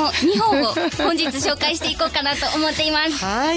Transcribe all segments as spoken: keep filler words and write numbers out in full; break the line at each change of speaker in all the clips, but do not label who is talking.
のにほんを本日紹介していこうかなと思っています。
はい、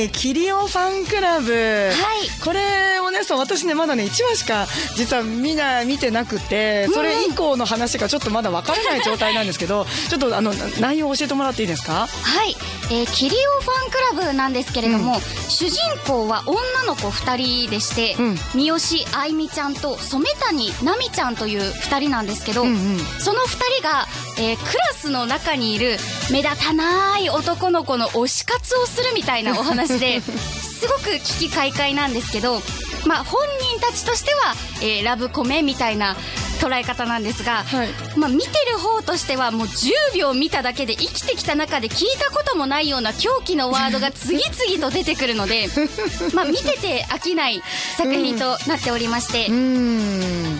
キリオファンクラブ、
はい、
これをね、そう私ねまだねいちわしか実は見な見てなくて、それ以降の話がちょっとまだわからない状態なんですけど、ちょっとあの内容を教えてもらっていいですか？
はい、えー、キリオファンクラブなんですけれども、うん、主人公は女の子ふたりでして、うん、三好愛美ちゃんと染谷奈美ちゃんというふたりなんですけど、うんうん、そのふたりが、えー、クラスの中にいる目立たない男の子の推し活をするみたいなお話ですごく奇奇怪怪なんですけど、まあ、本人たちとしては、えー、ラブコメみたいな捉え方なんですが、はい、まあ、見てる方としてはもうじゅうびょう見ただけで生きてきた中で聞いたこともないような狂気のワードが次々と出てくるのでまあ見てて飽きない作品となっておりまして、うん、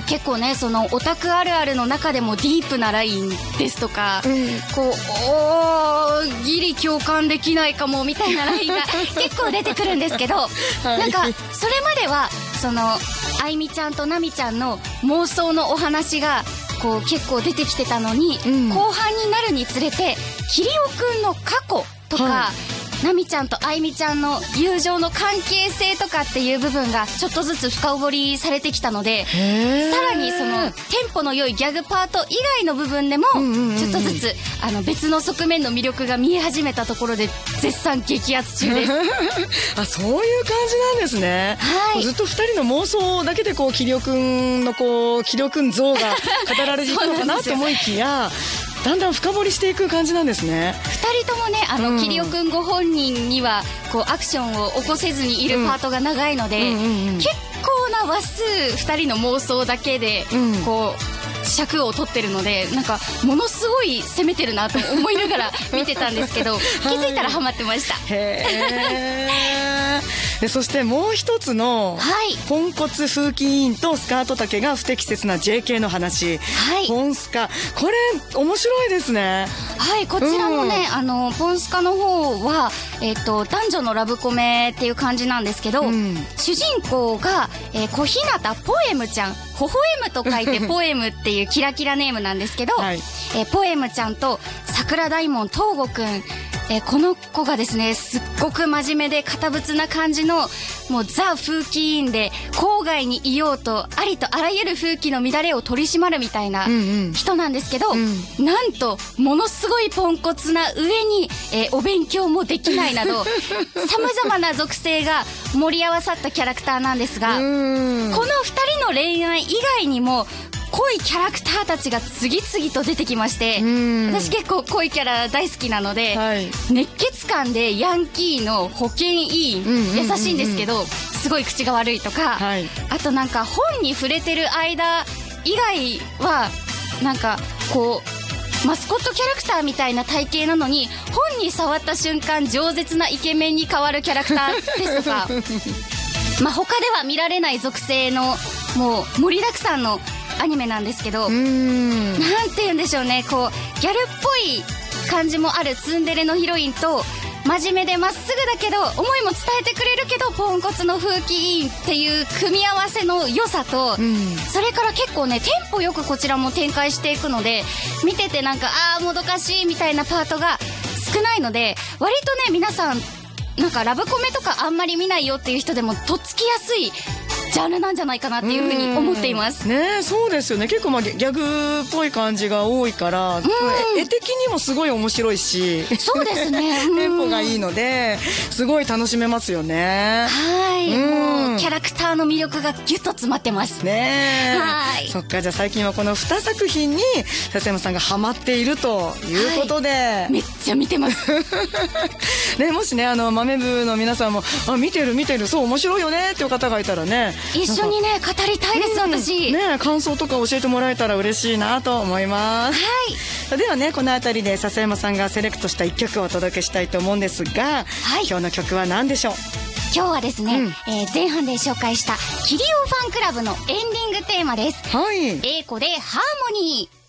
結構ねそのオタクあるあるの中でもディープなラインですとか、うん、こうおーギリ共感できないかもみたいなラインが結構出てくるんですけど、はい、なんかそれまではその愛美ちゃんと奈美ちゃんの妄想のお話がこう結構出てきてたのに、うん、後半になるにつれてキリオくんの過去とか、はい、奈美ちゃんと愛美ちゃんの友情の関係性とかっていう部分がちょっとずつ深掘りされてきたので、さらにそのテンポの良いギャグパート以外の部分でもちょっとずつあの別の側面の魅力が見え始めたところで絶賛激アツ中です
あ、そういう感じなんですね、はい、ずっとふたりの妄想だけでこうキリオくんのこうキリオくん像が語られていくのかなと思いきやだんだん深掘りしていく感じなんですね。
ふたりともねあの、うん、キリオくんご本人にはこうアクションを起こせずにいるパートが長いので、うんうんうんうん、結構な話数ふたりの妄想だけでこう、うん、尺を取ってるのでなんかものすごい攻めてるなと思いながら見てたんですけど、はい、気づいたらハマってました。
へーでそしてもう一つの、はい、ポンコツ風紀委員とスカート丈が不適切な ジェーケー の話、はい、ポンスカこれ面白いですね。
はい、こちらもね、うん、あのポンスカの方は、えー、と男女のラブコメっていう感じなんですけど、うん、主人公が、えー、小日向ポエムちゃん、微笑むと書いてポエムっていうキラキラネームなんですけど、はい、えー、ポエムちゃんと桜大門東吾くん、えー、この子がですねすっごく真面目で堅物な感じのもうザ風紀委員で郊外にいようとありとあらゆる風紀の乱れを取り締まるみたいな人なんですけど、うんうん、なんとものすごいポンコツな上に、えー、お勉強もできないなどさまざまな属性が盛り合わさったキャラクターなんですが、このふたりの恋愛以外にも濃いキャラクターたちが次々と出てきまして、私結構濃いキャラ大好きなので、はい、熱血感でヤンキーの保健委員、優しいんですけどすごい口が悪いとか、はい、あとなんか本に触れてる間以外はなんかこうマスコットキャラクターみたいな体型なのに本に触った瞬間饒舌なイケメンに変わるキャラクターですとかまあ他では見られない属性のもう盛りだくさんのアニメなんですけど、うーんなんて言うんでしょうね、こうギャルっぽい感じもあるツンデレのヒロインと真面目でまっすぐだけど思いも伝えてくれるけどポンコツの風紀委員っていう組み合わせの良さと、うん、それから結構ねテンポよくこちらも展開していくので見ててなんかあーもどかしいみたいなパートが少ないので割とね皆さんなんかラブコメとかあんまり見ないよっていう人でもとっつきやすいジャンルなんじゃないかなっていうふうに思っています
ね。そうですよね、結構まあギャグっぽい感じが多いから絵的にもすごい面白いし
そうですね
テンポがいいのですごい楽しめますよね。
はい、もうキャラクターの魅力がギュッと詰まってます
ね。はい、そっか、じゃあ最近はこのにさく品に笹山さんがハマっているということで、
はい、めっちゃ見てます
ね、もしねあの豆部の皆さんもあ見てる見てるそう面白いよねっていう方がいたらね
一緒にね語りたいです、うん、私
ね感想とか教えてもらえたら嬉しいなと思います。はい、ではねこの辺りで笹山さんがセレクトしたいっきょくをお届けしたいと思うんですが、はい、今日の曲は何でしょう？
今日はですね、うんえー、前半で紹介したキリオファンクラブのエンディングテーマです。はい、英子でハーモニー。